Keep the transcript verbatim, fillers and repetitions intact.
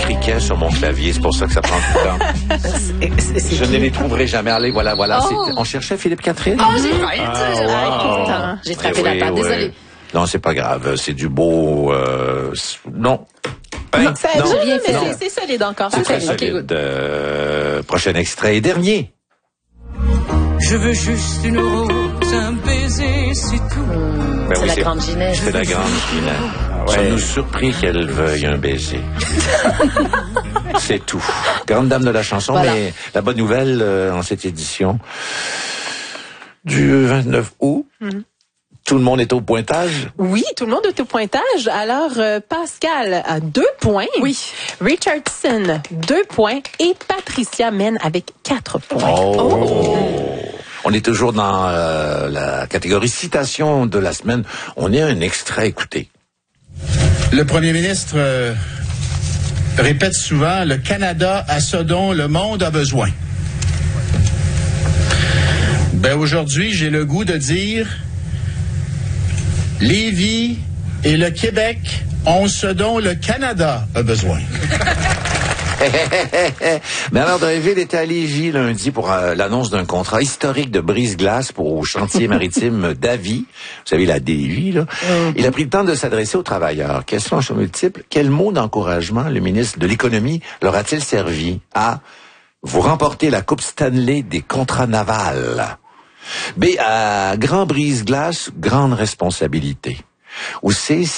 friquet sur mon clavier, c'est pour ça que ça prend tout le temps. C'est, c'est Je qui? ne les trouverai jamais. Allez, voilà, voilà. Oh. C'est- On cherchait Philippe Catherine? Oh, j'ai failli Ah, dire. wow. Ah, écoute, j'ai frappé Eh la oui, table, oui. désolée. Non, c'est pas grave. C'est du beau... Euh, c'est- non. Ben, Non, ça, non, je viens, mais non. c'est, c'est solide encore. C'est très solide. Ok, solide. Euh, prochain extrait et dernier. Je veux juste une rose, un baiser, c'est tout. Ben C'est oui, la grande Ginette. C'est la grande Ginette. Sommes-nous surpris qu'elle veuille un baiser? C'est tout. Grande dame de la chanson, Voilà. mais la bonne nouvelle euh, en cette édition du vingt-neuf août, Mhm. tout le monde est au pointage. Oui, tout le monde est au pointage. Alors, euh, Pascal a deux points. Oui. Richardson, deux points. Et Patricia mène avec quatre points. Oh. On est toujours dans euh, la catégorie citation de la semaine. On est un extrait, écoutez. Le premier ministre euh, répète souvent, le Canada a ce dont le monde a besoin. Ben aujourd'hui, j'ai le goût de dire, Lévis et le Québec ont ce dont le Canada a besoin. Bernard Drinville était à Lévis lundi pour euh, l'annonce d'un contrat historique de brise-glace pour au chantier maritime Davy. Vous savez, la Davy, là. Mm-hmm. Il a pris le temps de s'adresser aux travailleurs. Question à multiple. Quel mot d'encouragement le ministre de l'Économie leur a-t-il servi? A. Vous remportez la Coupe Stanley des contrats navals. B. À grand brise-glace, grande responsabilité. Ou C.